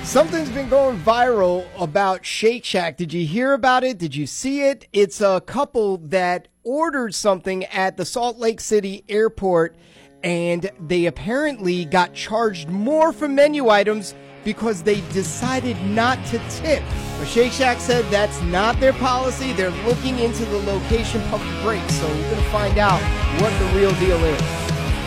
Something's been going viral about Shake Shack. Did you hear about it? Did you see it? It's a couple that ordered something at the Salt Lake City airport, and they apparently got charged more for menu items because they decided not to tip. But Shake Shack said that's not their policy. They're looking into the location public break, so we're going to find out what the real deal is.